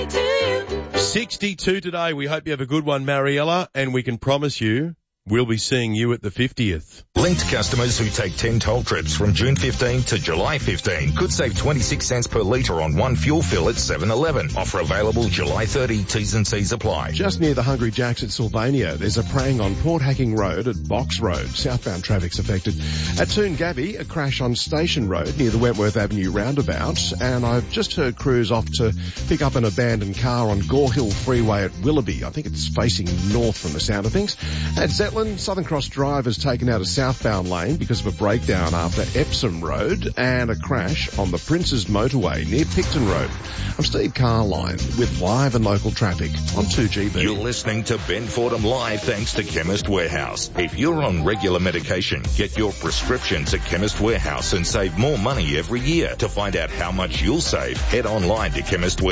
say to you. 62 today. We hope you have a good one, Mariella, and we can promise you we'll be seeing you at the 50th. Linked customers who take 10 toll trips from June 15 to July 15 could save 26 cents per litre on one fuel fill at 7-Eleven. Offer available July 30. T's and C's apply. Just near the Hungry Jacks at Sylvania, there's a prang on Port Hacking Road at Box Road. Southbound traffic's affected. At Toongabbie, a crash on Station Road near the Wentworth Avenue roundabout. And I've just heard crews off to pick up an abandoned car on Gore Hill Freeway at Willoughby. I think it's facing north from the sound of things. At Zetland, Southern Cross Drive has taken out a southbound lane because of a breakdown after Epsom Road and a crash on the Princes Motorway near Picton Road. I'm Steve Carline with live and local traffic on 2GB. You're listening to Ben Fordham Live thanks to Chemist Warehouse. If you're on regular medication, get your prescriptions at Chemist Warehouse and save more money every year. To find out how much you'll save, head online to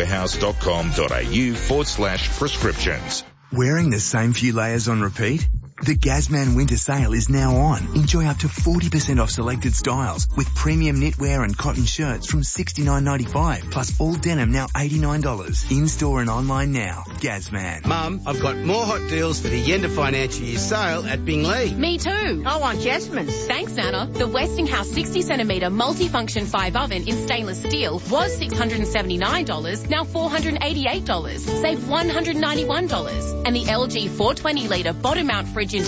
chemistwarehouse.com.au/prescriptions. Wearing the same few layers on repeat? The Gazman Winter Sale is now on. Enjoy up to 40% off selected styles with premium knitwear and cotton shirts from $69.95 plus all denim now $89. In-store and online now. Gazman. Mum, I've got more hot deals for the end of financial year sale at Binglee. Me too. I want Jasmine's. Thanks, Anna. The Westinghouse 60cm multifunction 5 oven in stainless steel was $679, now $488. Save $191. And the LG 420 litre bottom mount fridge